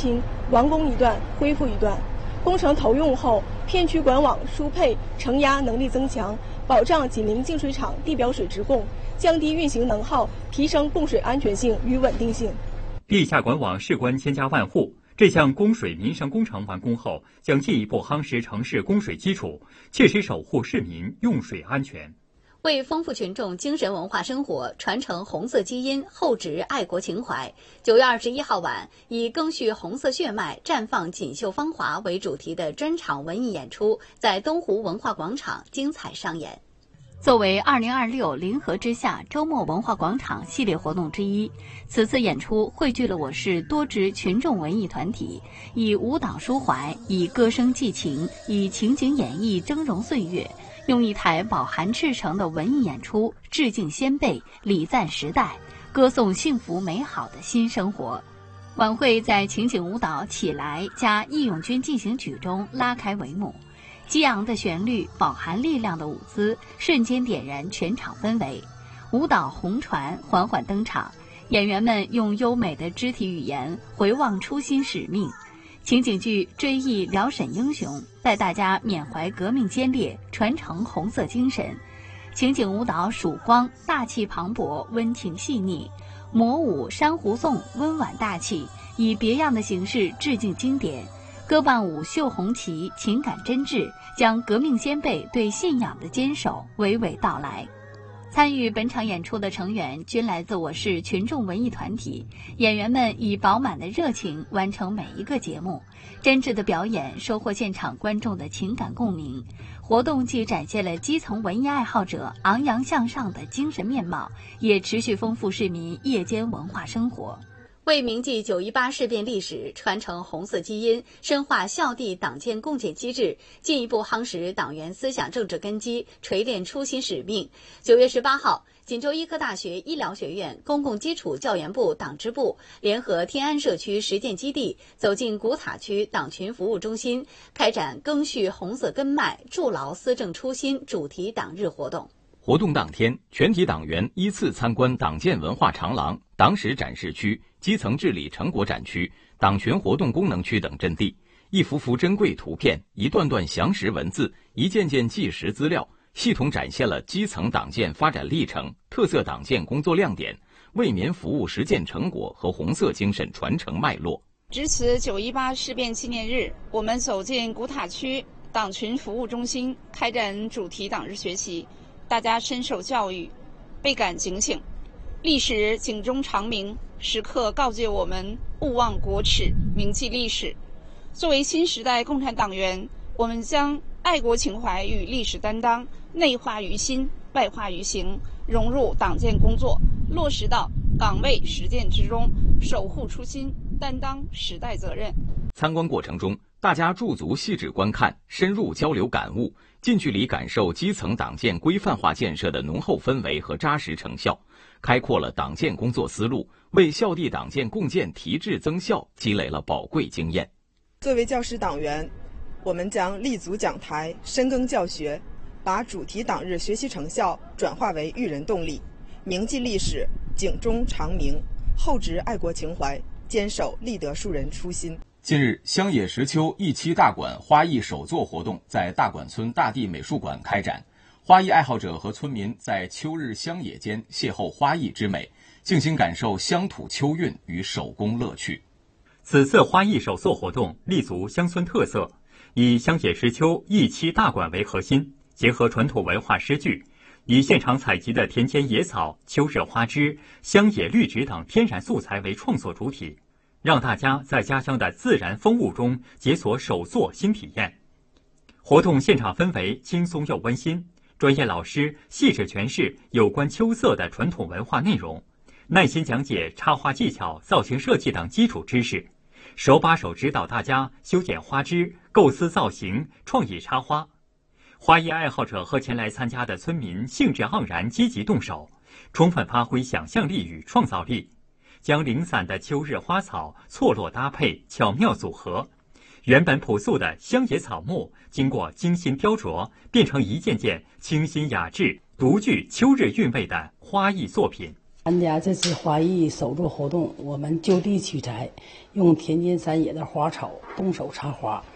清，完工一段，恢复一段。工程投用后，片区管网输配承压能力增强，保障紧邻净水厂地表水直供，降低运行能耗，提升供水安全性与稳定性。 地下管网事关千家万户，这项供水民生工程完工后，将进一步夯实城市供水基础，切实守护市民用水安全。 为丰富群众精神文化生活，传承红色基因，厚植爱国情怀，9月21号晚，以赓续红色血脉，绽放锦绣芳华为主题的专场文艺演出在东湖文化广场精彩上演。作为2026临河之夏周末文化广场系列活动之一，此次演出汇聚了我市多支群众文艺团体，以舞蹈抒怀，以歌声寄情，以情景演绎峥嵘岁月，用一台饱含赤诚的文艺演出致敬先辈，礼赞时代，歌颂幸福美好的新生活。晚会在情景舞蹈《起来》加义勇军进行曲中拉开帷幕，激昂的旋律，饱含力量的舞姿，瞬间点燃全场氛围。舞蹈红船缓缓登场，演员们用优美的肢体语言回望初心使命。情景剧追忆辽沈英雄，带大家缅怀革命先烈，传承红色精神。情景舞蹈曙光大气磅礴，温情细腻。魔舞珊瑚颂温婉大气，以别样的形式致敬经典。歌伴舞绣红旗情感真挚，将革命先辈对信仰的坚守娓娓道来。参与本场演出的成员均来自我市群众文艺团体，演员们以饱满的热情完成每一个节目，真挚的表演收获现场观众的情感共鸣。活动既展现了基层文艺爱好者昂扬向上的精神面貌，也持续丰富市民夜间文化生活。为铭记9·18事变历史，传承红色基因，深化校地党建共建机制，进一步夯实党员思想政治根基，锤炼初心使命。9月18号，锦州医科大学医疗学院公共基础教研部党支部联合天安社区实践基地，走进古塔区党群服务中心，开展赓续红色根脉，筑牢思政初心主题党日活动。 活动当天，全体党员依次参观党建文化长廊、党史展示区、基层治理成果展区、党群活动功能区等阵地，一幅幅珍贵图片，一段段详实文字，一件件纪实资料，系统展现了基层党建发展历程、特色党建工作亮点、为民服务实践成果和红色精神传承脉络。 值此9·18事变纪念日，我们走进古塔区党群服务中心，开展主题党日学习。大家深受教育，倍感警醒。历史警钟长鸣，时刻告诫我们勿忘国耻，铭记历史。作为新时代共产党员，我们将爱国情怀与历史担当内化于心，外化于行，融入党建工作，落实到岗位实践之中，守护初心，担当时代责任。 参观过程中，大家驻足细致观看，深入交流感悟，近距离感受基层党建规范化建设的浓厚氛围和扎实成效，开阔了党建工作思路，为校地党建共建提质增效积累了宝贵经验。 作为教师党员，我们将立足讲台，深耕教学，把主题党日学习成效转化为育人动力，铭记历史，警钟长鸣，厚植爱国情怀，坚守立德树人初心。 近日，乡野石丘一期大馆花艺手作活动在大馆村大地美术馆开展，花艺爱好者和村民在秋日乡野间邂逅花艺之美，静心感受乡土秋韵与手工乐趣。 此次花艺手作活动立足乡村特色，以乡野石丘一期大馆为核心，结合传统文化诗句，以现场采集的田间野草、秋日花枝、乡野绿植等天然素材为创作主体，让大家在家乡的自然风物中解锁手作新体验。活动现场氛围轻松又温馨，专业老师细致诠释有关秋色的传统文化内容，耐心讲解插花技巧、造型设计等基础知识，手把手指导大家修剪花枝、构思造型、创意插花。花艺爱好者和前来参加的村民兴致盎然，积极动手，充分发挥想象力与创造力，将零散的秋日花草错落搭配，巧妙组合，原本朴素的乡野草木经过精心雕琢，变成一件件清新雅致、独具秋日韵味的花艺作品。 参加这次花艺手作活动，我们就地取材，用田间山野的花草动手插花，